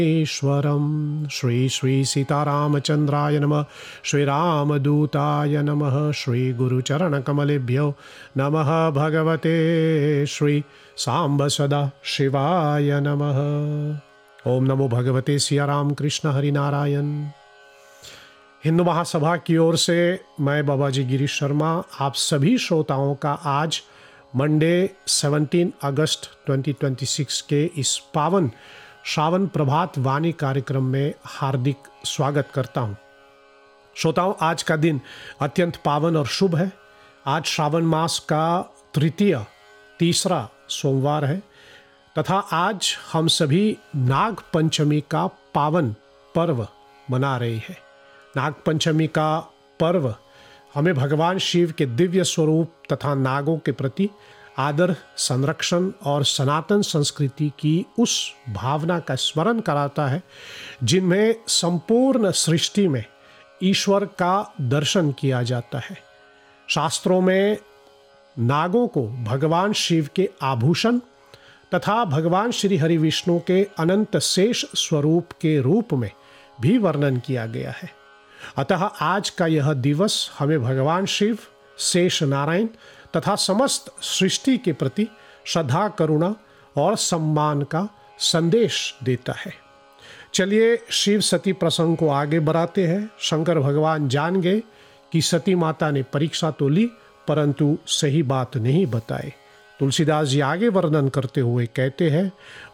ईश्वरं श्री श्री सीतारामचंद्राय नमः। श्री रामदूताय नमः। श्री गुरुचरणकमलेभ्यो नमः। भगवते श्री सांब सदा शिवाय नमः। ओम नमो भगवते सिया राम कृष्ण हरि नारायण। हिंदू महासभा की ओर से मैं बाबा जी गिरीश शर्मा आप सभी श्रोताओं का आज मंडे 17 अगस्त 2026 के इस पावन श्रावण प्रभात वाणी कार्यक्रम में हार्दिक स्वागत करता हूं। श्रोताओं, आज का दिन अत्यंत पावन और शुभ है। आज श्रावण मास का तीसरा सोमवार है तथा आज हम सभी नाग पंचमी का पावन पर्व मना रहे हैं। नाग पंचमी का पर्व हमें भगवान शिव के दिव्य स्वरूप तथा नागों के प्रति आदर, संरक्षण और सनातन संस्कृति की उस भावना का स्मरण कराता है जिनमें संपूर्ण सृष्टि में ईश्वर का दर्शन किया जाता है। शास्त्रों में नागों को भगवान शिव के आभूषण तथा भगवान श्री हरि विष्णु के अनंत शेष स्वरूप के रूप में भी वर्णन किया गया है। अतः आज का यह दिवस हमें भगवान शिव, शेष नारायण तथा समस्त सृष्टि के प्रति श्रद्धा, करुणा और सम्मान का संदेश देता है। चलिए शिव सती प्रसंग को आगे बढ़ाते हैं। शंकर भगवान जान गए कि सती माता ने परीक्षा तो ली परंतु सही बात नहीं बताई। तुलसीदास जी आगे वर्णन करते हुए कहते हैं,